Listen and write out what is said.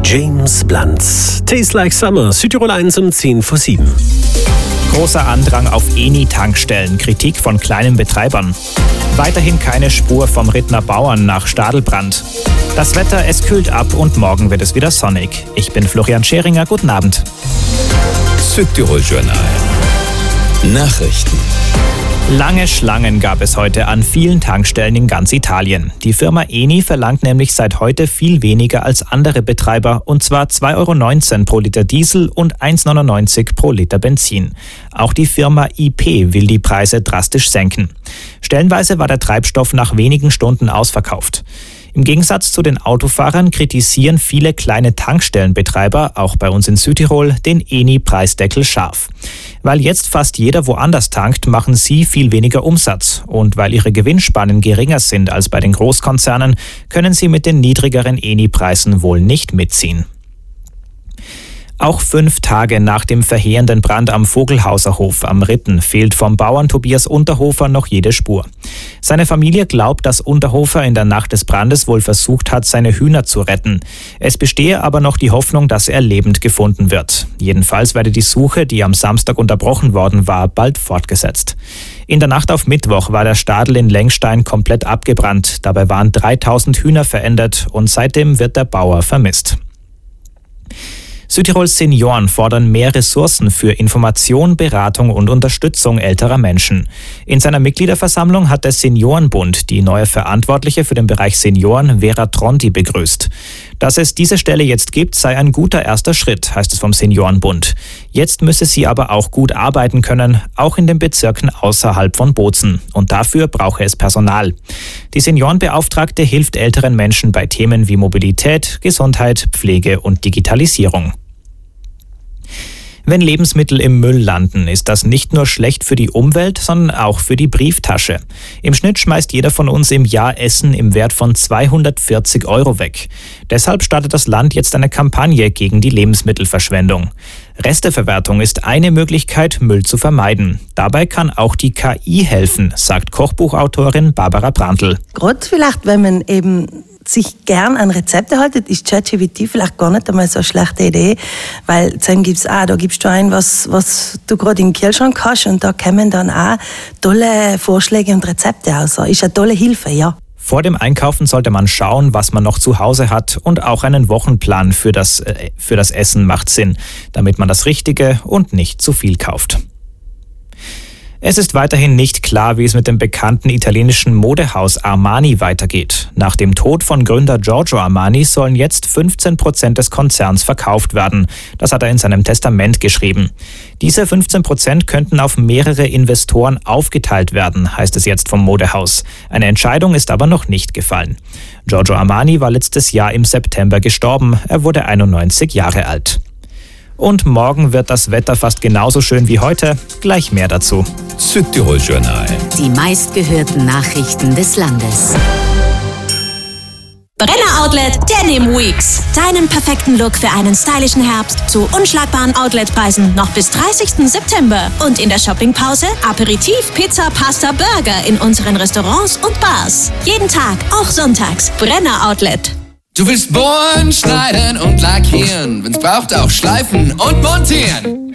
James Blunt. Tastes Like Summer, Südtirol 1 um 7:10. Großer Andrang auf Eni-Tankstellen, Kritik von kleinen Betreibern. Weiterhin keine Spur vom Rittner Bauern nach Stadelbrand. Das Wetter, es kühlt ab und morgen wird es wieder sonnig. Ich bin Florian Scheringer, guten Abend. Südtirol Journal. Nachrichten. Lange Schlangen gab es heute an vielen Tankstellen in ganz Italien. Die Firma Eni verlangt nämlich seit heute viel weniger als andere Betreiber, und zwar 2,19 € pro Liter Diesel und 1,99 € pro Liter Benzin. Auch die Firma IP will die Preise drastisch senken. Stellenweise war der Treibstoff nach wenigen Stunden ausverkauft. Im Gegensatz zu den Autofahrern kritisieren viele kleine Tankstellenbetreiber, auch bei uns in Südtirol, den Eni-Preisdeckel scharf. Weil jetzt fast jeder woanders tankt, machen sie viel weniger Umsatz. Und weil ihre Gewinnspannen geringer sind als bei den Großkonzernen, können sie mit den niedrigeren Eni-Preisen wohl nicht mitziehen. Auch 5 Tage nach dem verheerenden Brand am Vogelhauser Hof am Ritten fehlt vom Bauern Tobias Unterhofer noch jede Spur. Seine Familie glaubt, dass Unterhofer in der Nacht des Brandes wohl versucht hat, seine Hühner zu retten. Es bestehe aber noch die Hoffnung, dass er lebend gefunden wird. Jedenfalls werde die Suche, die am Samstag unterbrochen worden war, bald fortgesetzt. In der Nacht auf Mittwoch war der Stadel in Lengstein komplett abgebrannt. Dabei waren 3000 Hühner verendet und seitdem wird der Bauer vermisst. Südtirols Senioren fordern mehr Ressourcen für Information, Beratung und Unterstützung älterer Menschen. In seiner Mitgliederversammlung hat der Seniorenbund die neue Verantwortliche für den Bereich Senioren, Vera Tronti, begrüßt. Dass es diese Stelle jetzt gibt, sei ein guter erster Schritt, heißt es vom Seniorenbund. Jetzt müsse sie aber auch gut arbeiten können, auch in den Bezirken außerhalb von Bozen. Und dafür brauche es Personal. Die Seniorenbeauftragte hilft älteren Menschen bei Themen wie Mobilität, Gesundheit, Pflege und Digitalisierung. Wenn Lebensmittel im Müll landen, ist das nicht nur schlecht für die Umwelt, sondern auch für die Brieftasche. Im Schnitt schmeißt jeder von uns im Jahr Essen im Wert von 240 € weg. Deshalb startet das Land jetzt eine Kampagne gegen die Lebensmittelverschwendung. Resteverwertung ist eine Möglichkeit, Müll zu vermeiden. Dabei kann auch die KI helfen, sagt Kochbuchautorin Barbara Brandl. Gerade vielleicht, wenn man eben sich gern an Rezepte haltet, ist ChatGPT vielleicht gar nicht einmal so eine schlechte Idee, weil dann da gibst du ein, was du gerade im Kühlschrank hast, und da kommen dann auch tolle Vorschläge und Rezepte raus. Ist eine tolle Hilfe, ja. Vor dem Einkaufen sollte man schauen, was man noch zu Hause hat, und auch einen Wochenplan für das Essen macht Sinn, damit man das Richtige und nicht zu viel kauft. Es ist weiterhin nicht klar, wie es mit dem bekannten italienischen Modehaus Armani weitergeht. Nach dem Tod von Gründer Giorgio Armani sollen jetzt 15% des Konzerns verkauft werden. Das hat er in seinem Testament geschrieben. Diese 15% könnten auf mehrere Investoren aufgeteilt werden, heißt es jetzt vom Modehaus. Eine Entscheidung ist aber noch nicht gefallen. Giorgio Armani war letztes Jahr im September gestorben. Er wurde 91 Jahre alt. Und morgen wird das Wetter fast genauso schön wie heute. Gleich mehr dazu. Südtirol Journal. Die meistgehörten Nachrichten des Landes. Brenner Outlet Denim Weeks. Deinen perfekten Look für einen stylischen Herbst zu unschlagbaren Outletpreisen noch bis 30. September. Und in der Shoppingpause Aperitif, Pizza, Pasta, Burger in unseren Restaurants und Bars. Jeden Tag, auch sonntags. Brenner Outlet. Du willst bohren, schneiden und lackieren. Wenn's braucht, auch schleifen und montieren.